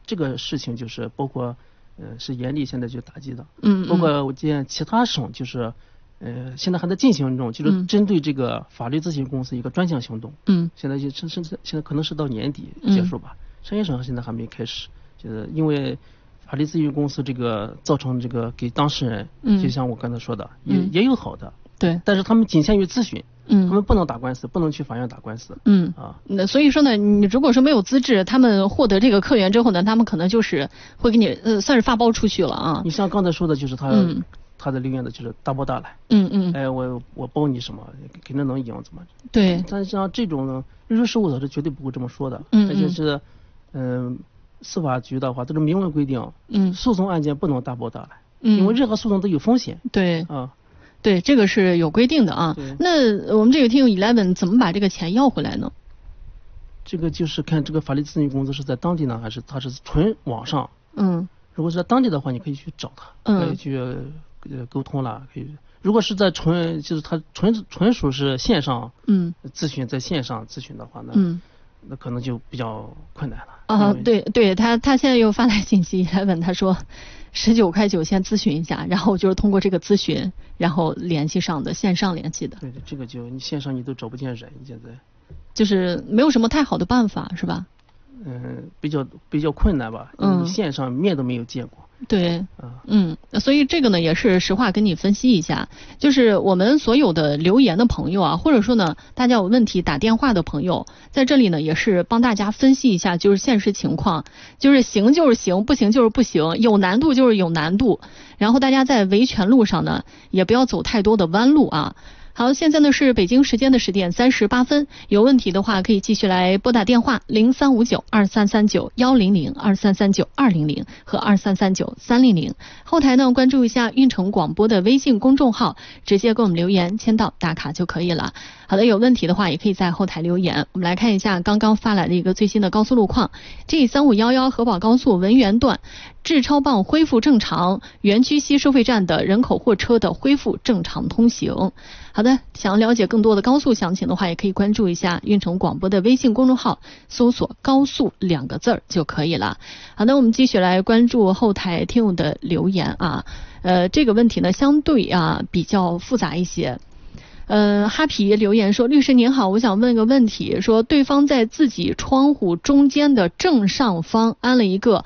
这个事情就是包括是严厉现在就打击的。 嗯， 包括我见其他省就是现在还在进行中，就是针对这个法律咨询公司一个专项行动。现在现在可能是到年底结束吧。山西省现在还没开始，就是因为法律咨询公司这个造成这个给当事人，就像我刚才说的，也有好的， 对， 但是他们仅限于咨询，他们不能打官司，不能去法院打官司。 那所以说呢，你如果说没有资质，他们获得这个客源之后呢，他们可能就是会给你算是发包出去了啊。 你像刚才说的，就是他的留言的就是大包大揽。哎，我包你什么，肯定能赢，怎么？ 对。 但是像这种呢，律师事务所是绝对不会这么说的。而且是司法局的话都是明文规定，诉讼案件不能大包大揽，因为任何诉讼都有风险。 对啊，对，这个是有规定的啊。那我们这个听友 11怎么把这个钱要回来呢？ 这个就是看这个法律咨询公司是在当地呢，还是他是纯网上。如果是在当地的话，你可以去找他，可以去沟通了，可以。如果是在就是他纯属是线上咨询，在线上咨询的话呢，那可能就比较困难了。 对，他现在又发来信息来问，他说19块9先咨询一下，然后就是通过这个咨询，然后联系上的，线上联系的。 对，这个就你线上你都找不见人，现在就是没有什么太好的办法，是吧？ 比较困难吧。线上面都没有见过。 对，所以这个呢也是实话跟你分析一下，就是我们所有的留言的朋友啊，或者说呢大家有问题打电话的朋友，在这里呢也是帮大家分析一下，就是现实情况，就是行就是行，不行就是不行，有难度就是有难度，然后大家在维权路上呢也不要走太多的弯路啊。好，现在呢是北京时间的10点38分，有问题的话可以继续来拨打电话03592339-100、2339-200和2339-300。后台呢关注一下运城广播的微信公众号，直接给我们留言签到打卡就可以了。好的，有问题的话也可以在后台留言。我们来看一下刚刚发来的一个最新的高速路况， G3511河宝高速文源段至超棒恢复正常，园区西收费站的人口货车的恢复正常通行。好的，想要了解更多的高速详情的话，也可以关注一下运城广播的微信公众号，搜索高速2个字就可以了。好的，我们继续来关注后台听友的留言啊。这个问题呢相对比较复杂一些。哈皮留言说，律师您好，我想问个问题，说对方在自己窗户中间的正上方安了一个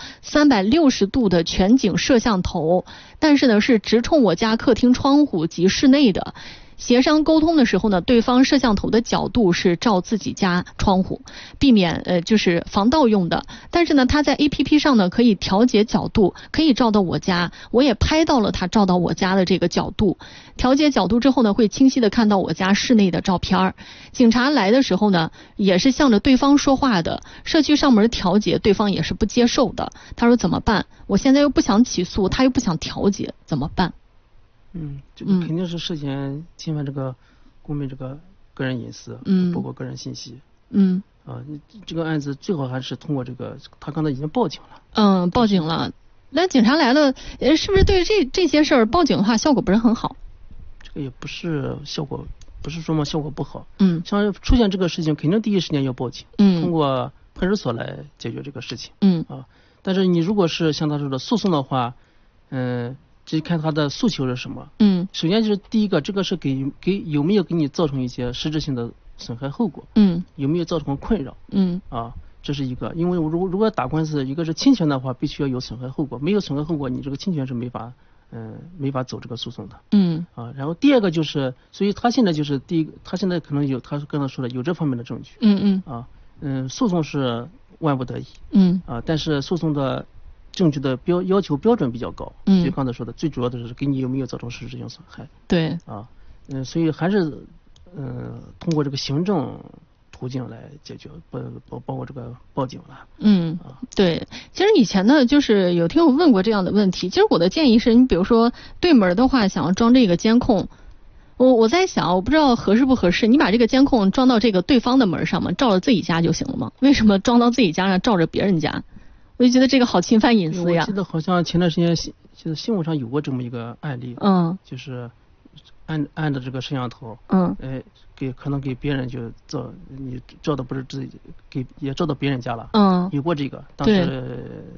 360度的全景摄像头，但是呢是直冲我家客厅窗户及室内的。协商沟通的时候呢，对方摄像头的角度是照自己家窗户，避免就是防盗用的。但是呢，他在 APP 上呢可以调节角度，可以照到我家，我也拍到了他照到我家的这个角度。调节角度之后呢，会清晰的看到我家室内的照片。警察来的时候呢，也是向着对方说话的。社区上门调节，对方也是不接受的。他说怎么办？我现在又不想起诉，他又不想调解，怎么办？ 这个肯定是涉嫌侵犯这个公民这个个人隐私，包括个人信息。这个案子最好还是通过这个，他刚才已经报警了。 报警了。那警察来了，是不是对这些事儿报警的话效果不是很好？ 这个也不是效果，不是说嘛效果不好。 像出现这个事情，肯定第一时间要报警。通过派出所来解决这个事情。但是你如果是像他说的诉讼的话，这看他的诉求是什么。首先就是第一个，这个是给有没有给你造成一些实质性的损害后果。有没有造成困扰。这是一个。因为如果打官司，一个是侵权的话，必须要有损害后果，没有损害后果，你这个侵权是没法走这个诉讼的。然后第二个就是，所以他现在就是第一个，他现在可能有他刚才说的有这方面的证据。诉讼是万不得已。但是诉讼的证据的要求标准比较高。就刚才说的，最主要的是给你有没有造成实质性损害。 对。 所以还是通过这个行政途径来解决，包括这个报警了。 对。其实以前呢，就是有听友问过这样的问题。其实我的建议是，你比如说对门的话，想要装这个监控，我在想，我不知道合适不合适。你把这个监控装到这个对方的门上嘛，照着自己家就行了吗？为什么装到自己家上照着别人家？我就觉得这个好侵犯隐私呀。 我记得好像前段时间就是新闻上有过这么一个案例。就是按着这个摄像头。可能给别人就你照的不是自己，也照到别人家了。有过这个，当时